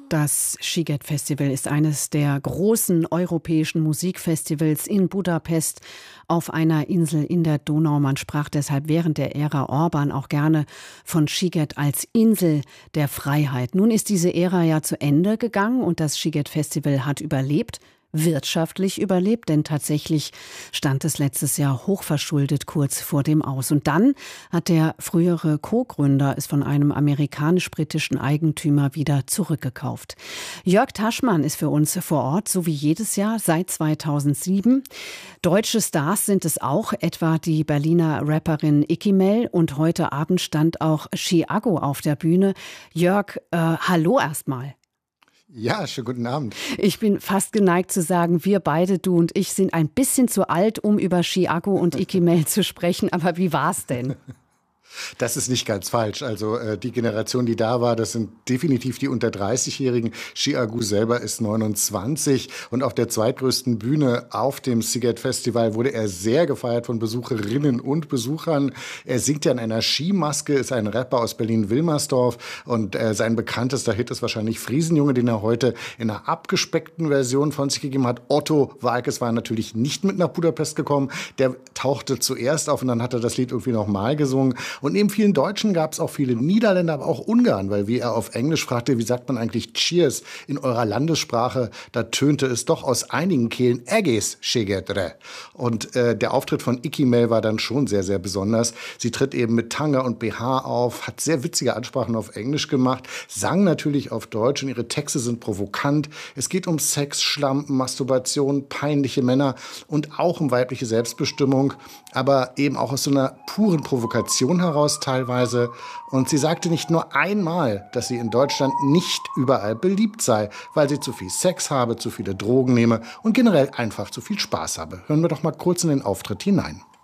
Das Sziget Festival ist eines der großen europäischen Musikfestivals in Budapest auf einer Insel in der Donau. Man sprach deshalb während der Ära Orbán auch gerne von Sziget als Insel der Freiheit. Nun ist diese Ära ja zu Ende gegangen und das Sziget Festival hat überlebt. Wirtschaftlich überlebt, denn tatsächlich stand es letztes Jahr hochverschuldet kurz vor dem Aus. Und dann hat der frühere Co-Gründer es von einem amerikanisch-britischen Eigentümer wieder zurückgekauft. Jörg Taschmann ist für uns vor Ort, so wie jedes Jahr seit 2007. Deutsche Stars sind es auch, etwa die Berliner Rapperin Ikimel. Und heute Abend stand auch Chiago auf der Bühne. Jörg, hallo erstmal. Ja, schönen guten Abend. Ich bin fast geneigt zu sagen, wir beide, du und ich, sind ein bisschen zu alt, um über Chiago und Ikimel zu sprechen. Aber wie war's denn? Das ist nicht ganz falsch. Also die Generation, die da war, das sind definitiv die unter 30-Jährigen. Chiago selber ist 29 und auf der zweitgrößten Bühne auf dem Sziget Festival wurde er sehr gefeiert von Besucherinnen und Besuchern. Er singt ja in einer Skimaske, ist ein Rapper aus Berlin-Wilmersdorf und sein bekanntester Hit ist wahrscheinlich Friesenjunge, den er heute in einer abgespeckten Version von sich gegeben hat. Otto Waalkes war natürlich nicht mit nach Budapest gekommen. Der tauchte zuerst auf und dann hat er das Lied irgendwie nochmal gesungen. Und neben vielen Deutschen gab es auch viele Niederländer, aber auch Ungarn, weil wie er auf Englisch fragte, wie sagt man eigentlich Cheers in eurer Landessprache, da tönte es doch aus einigen Kehlen Egész Szigetre. Und der Auftritt von Ikimel war dann schon sehr, sehr besonders. Sie tritt eben mit Tanga und BH auf, hat sehr witzige Ansprachen auf Englisch gemacht, sang natürlich auf Deutsch und ihre Texte sind provokant. Es geht um Sex, Schlampen, Masturbation, peinliche Männer und auch um weibliche Selbstbestimmung, aber eben auch aus so einer puren Provokation heraus teilweise. Und sie sagte nicht nur einmal, dass sie in Deutschland nicht überall beliebt sei, weil sie zu viel Sex habe, zu viele Drogen nehme und generell einfach zu viel Spaß habe. Hören wir doch mal kurz in den Auftritt hinein.